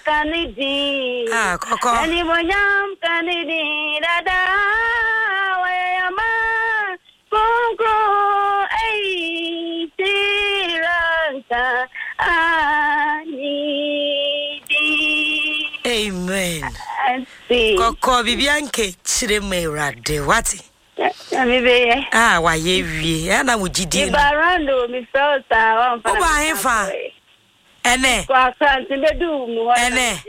Kanidi. Koko. Animonyam Kanidi. Dada. Wayama. Kongro. Ay. Tiranta. Anidi. Amen. Koko Bibianke Chireme Rade. What? Wa ye wie. Na wo gidi. Ibarando mi felta wan fa. Oba hefa. Ene. Kwa santi bedu mu ho. Ene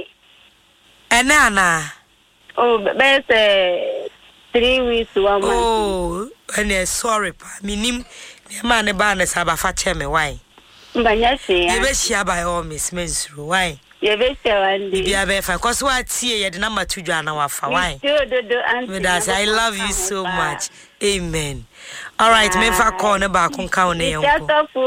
ana. Oh, bese 3 weeks 1 month. Oh, ene sorry pa. Minim ne ma ne ba ne saba fa che me why. Mbanya se ya. Ye be shia by all miss mensuru why. Ye be shia wandi. Bibia be fa cause what tie ye de na matudwa na wa fa why. I love you so much. Amen. All right, me fa call ne ba kun ka one yenko.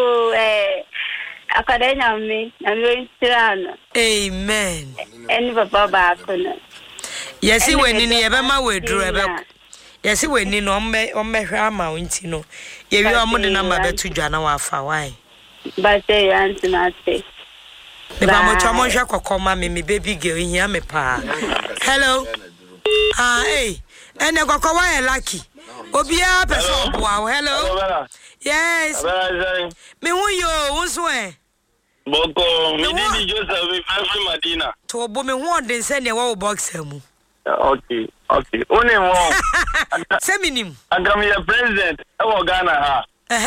Akadenya me na me tirano. Amen. Eni papa ba kono. Yesi weni ni ebe ma wedru ebe. Yesi weni no ommehwe ama wonti no. Ye wi omo de number betudwa na wa fa why. Ba say you answer na say. Me ba mo chomo hwe kokoma me baby girl hia me pa. Hello. Hey. Ene kokowa e lucky. Obia person boa. Hello. Yes. Me hu yo, wonso e. Boko, me di Joseph we from Medina. To bo me hu odin se ne wo box mu. Okay. Oni wo. Seminim. Agam ya president e wo Ghana ha.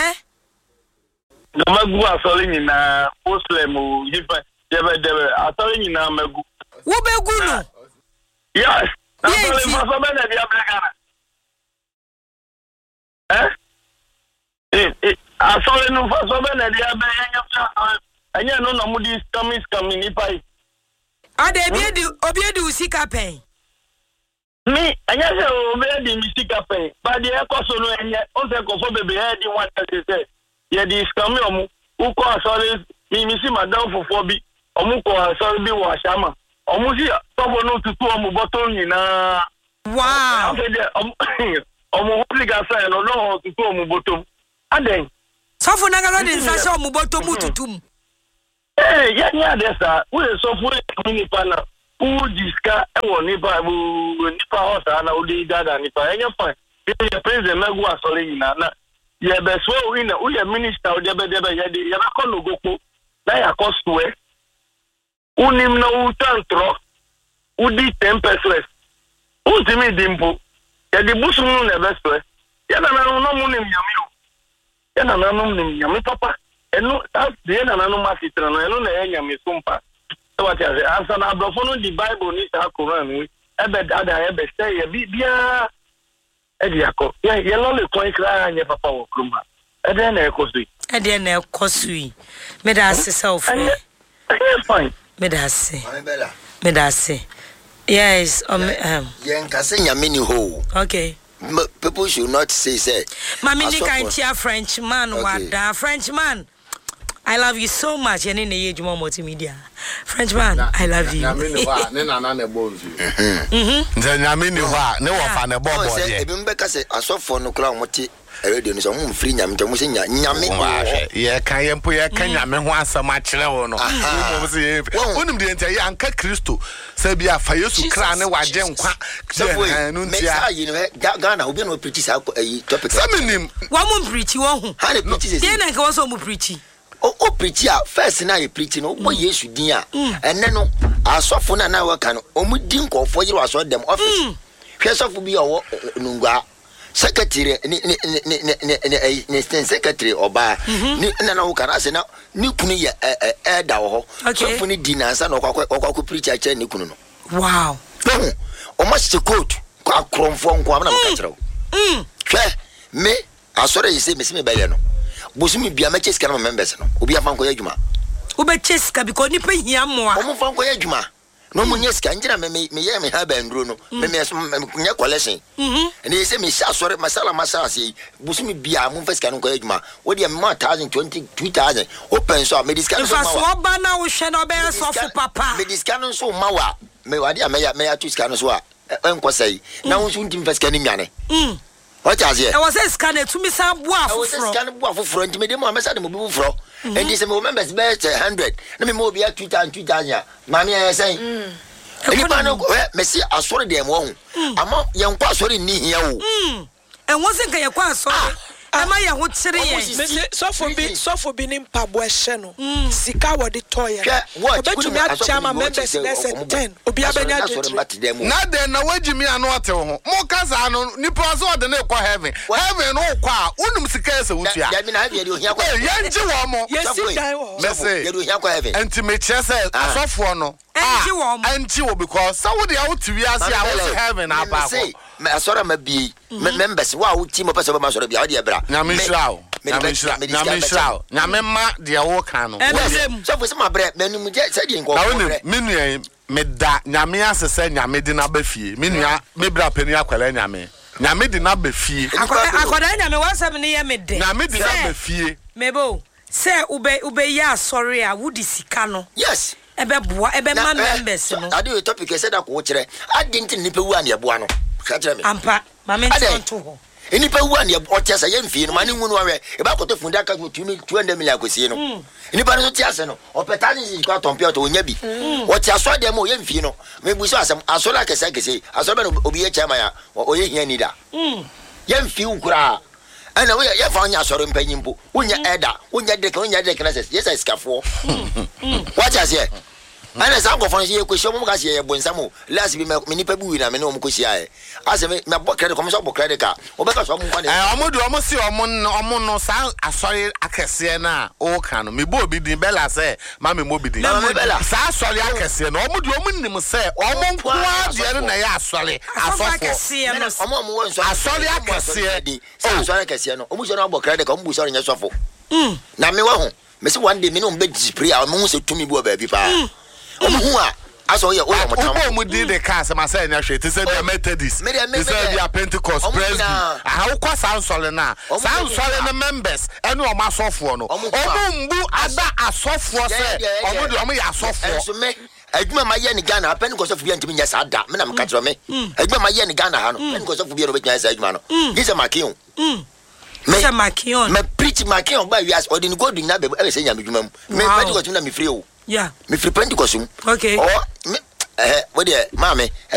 Magu asole nyina Muslim yifa debe asole nyina magu. Wo begu no. Yes. Asole maso be na bia Ghana. Asole no faso be na dia be anya no na mudi scam ni pai. Ade obi edi usika pen. Me anya se obi edi usika pen. Ba de ekoso no anya o se kofo bebe edi one say ye di scam omu uko asole mi si madam fofo bi omu ko asole bi wo ashama. Omu si tobo no tutu omu bottle nyina. Wow. Omu hopliga say no tutu omu bottom. Aden. Sofo na ga de nsa sha omu bottom tutum. Yeah, there's we so for the pana. Who diska ewo nipa house na odi dada nipa enya fine. The president magu asole nyina na ye be so we na we minister odi be ye de ye na kono gopo na ya kostwe. Unim na utantro udi 10 pesos. Ultimi dimpo. Ye di busu nu na be so. Ye na no munim nyame. Ye na no munim nyame papa. Eno as de na no masitra no eno na enya me sumpa so what say answer na brofo no the Bible ni sa Quran we ebe dada ebe say ye bibia e di akọ ye lo le kon kra anya papa wo kruma e de na ekosui me da se self fine me da se yes yen ka se nyame ni ho okay. People should not say Mami ni kan tia Frenchman wada Frenchman I love you so much. You need to use multimedia. Frenchman, I love you. Nyamini wa, ne nana ne bonzi. Nze nyamini wa, ne wafa ne bobo je. Ebi mbeka se asofo no kra omoti radio ni so mu free nyame to mu se nyame wa ye kan ye mpo ye kan nyame ho asama kire wo no. Mo se onim de ente ye anka Kristo se bia fa Yesu kra ne waje nkwa. No ntia. Me say Ghana obi no preach sa topic. Saminim. Wa mo preach wo hu. Ha ne preach se. Dey na nka wo so mo preach. O preach ya first na ye preach no bo Yesu din a enne no asofo na na waka no o mu din kofo yiro aso dem office hwe sofo bi owo nungwa secretary ni secretary oba ni na wo kana se na ni kunu ye da wo ho sofo ni din ansa na okwa preach a che ni kunu no wow o ma se coat kwa kromfo nko amna mka kire wo hwe me asore yise me bele no Bosumi bia me cheska na members no obi afa nko yadwuma obe cheska because ni pe hia moa o mo fa nko yadwuma no mo nyeska njira me ye me ha banduro no me nya collection and he say me sha sore masala say bosumi bia mo fa ska nko yadwuma wo de me 2020 open so me diska so ma so ba na wo hwe na obe so fu papa me diska no so ma wa me wade me ya tu ska no so a enko sai na wo so ntim fa ska ni miane What is it? I was a scanner to me some bois. I was a scanner for front, made him a message of fro. and this members best 100 let me move here 2000 mami say anybody no Messi asori dem wo ama yen kwa asori ni hia wo and wasn't can yakwa asori Am I a chere so bi nim pabo ehye no sika wo de toye obetumi achama members less 10 obi abenya jeje na den na wagimi ano ate ho mo kasa no nipa so de na ekwa heaven no kwa unum sika ese wotua ya bi na heaven de ohia kwa yenji wo mo yesi dan wo mese ya de ohia kwa heaven enti me kire se asofo no anti wo because so wo de a wo tiwi ase a wo heaven aba ko me asora ma bi members wa wo team person ba asora bi a wo de bra nyame nshraw nyame ma de wo kan no so for some bre menum je se de nko menu me da nyame asese nyame de na ba fie menua me bra pani akwala nyame de na ba fie akwala nyame wasam ne ye me de nyame de na ba fie mebo se ube ya sorry a wudi sika no yes ebe boa ebe ma members no ade we topic say da ko kire adinti nipa wu an ye boa no ka kire me ampa ma me ntonto ho enipa wu an ye otesa ye mfie no mane ngunu awe e ba koto funda ka 200 million akosie no enipa no tiase no opetani si kwa tompio to onya bi otia so de mo ye mfie no me bu so asem asola kese aso be no obi ye chama ya oye hia ni da ye mfie ukura ana we ye fa onya soro mpanyimpo unya eda unya dek na yes iskafo what as here ana sa ngofo ye kwesio mo ka se ye bonsamo last bi me nipa bi wi na me no mo kosia e ase me bo credit ko mo so bo credit ka obeka so mo kwa omodu omo si omo no sa asori akese na o kan no me bo obi din bela se ma me mo bi din sa asori akese no omodu omo nim se omo nkwa de na ya asori asofo omo won so asori akese sa asori akese no omo so na bo credit ka omo bu so nya sofo na me wa ho me se one day me no be display a omo se tumi bu ba bi pa omo a aso ye o mo tam omo di de ka se ma say na hwe ti say be Methodist ti say be Pentecost Presby aha wo kwa sansole na sansole na members ene o ma asofo no omo mbu ada asofo se omo de omo ya asofo so me adwuma ma ye ni Ghana Pentecost of biantimi nya sa da me na me ka tro me adwuma ma ye ni Ghana ha no Pentecost of bi no be nya sa adwuma no gise makion me preach makion ba wi as odin go do na be e se nya me adwuma mu me Pentecost na me free o yeah me free Pentecost okay oh what there mama